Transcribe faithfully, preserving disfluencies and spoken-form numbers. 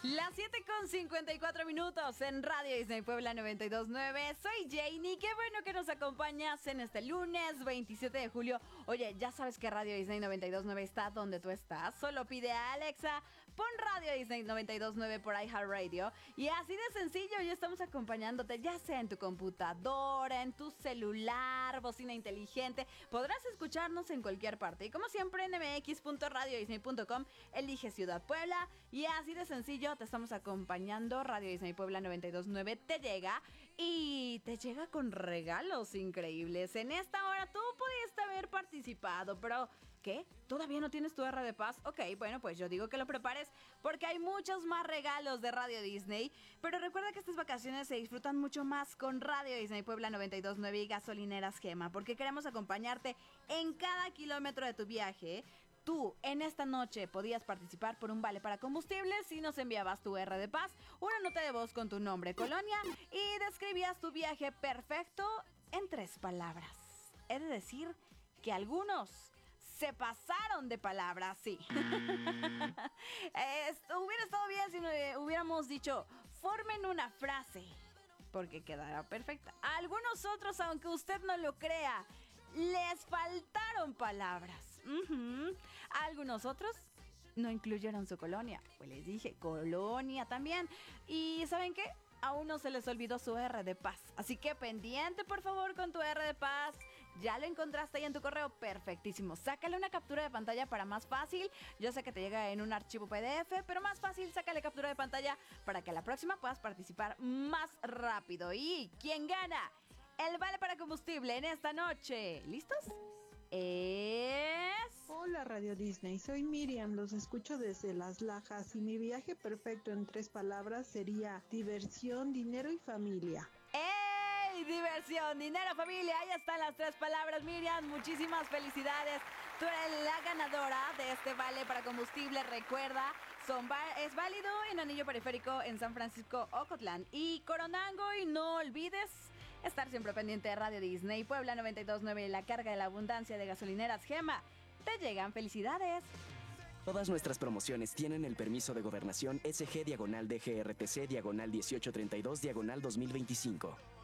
Las siete con cincuenta y cuatro minutos en Radio Disney Puebla noventa y dos punto nueve. Soy Janie, qué bueno que nos acompañas en este lunes veintisiete de julio. Oye, ya sabes que Radio Disney noventa y dos punto nueve está donde tú estás. Solo pide a Alexa, pon Radio Disney noventa y dos punto nueve por iHeartRadio. Y así de sencillo, ya estamos acompañándote, ya sea en tu computadora, en tu celular, bocina inteligente. Podrás escucharnos en cualquier parte. Y como siempre, en m x punto radio disney punto com, elige Ciudad Puebla. Y así de sencillo, te estamos acompañando. Radio Disney Puebla noventa y dos punto nueve te llega y te llega con regalos increíbles. En esta hora tú pudiste haber participado, pero ¿qué? ¿Todavía no tienes tu R de Paz? Ok, bueno, pues yo digo que lo prepares porque hay muchos más regalos de Radio Disney. Pero recuerda que estas vacaciones se disfrutan mucho más con Radio Disney Puebla noventa y dos punto nueve y Gasolineras Gema, porque queremos acompañarte en cada kilómetro de tu viaje. Tú, en esta noche, podías participar por un vale para combustible si nos enviabas tu R de Paz, una nota de voz con tu nombre, colonia, y describías tu viaje perfecto en tres palabras. He de decir que algunos se pasaron de palabras, sí. Esto hubiera estado bien si hubiéramos dicho, formen una frase, porque quedará perfecta. A algunos otros, aunque usted no lo crea, les faltaron palabras. Uh-huh. Algunos otros no incluyeron su colonia. Pues les dije, colonia también. ¿Y saben qué? A uno se les olvidó su R de Paz. Así que pendiente, por favor, con tu R de Paz. ¿Ya lo encontraste ahí en tu correo? Perfectísimo. Sácale una captura de pantalla para más fácil. Yo sé que te llega en un archivo P D F, pero más fácil, sácale captura de pantalla para que a la próxima puedas participar más rápido. ¿Y quién gana el vale para combustible en esta noche? ¿Listos? Es... Hola Radio Disney, soy Miriam, los escucho desde Las Lajas y mi viaje perfecto en tres palabras sería diversión, dinero y familia. ¡Ey! Diversión, dinero, familia, ahí están las tres palabras, Miriam, muchísimas felicidades. Tú eres la ganadora de este vale para combustible. Recuerda, son va- es válido en Anillo Periférico, en San Francisco, Ocotlán y Coronango, y no olvides estar siempre pendiente de Radio Disney Puebla noventa y dos punto nueve y la carga de la abundancia de Gasolineras Gema. Te llegan felicidades. Todas nuestras promociones tienen el permiso de gobernación S G diagonal D G R T C diagonal dieciocho treinta y dos diagonal dos mil veinticinco.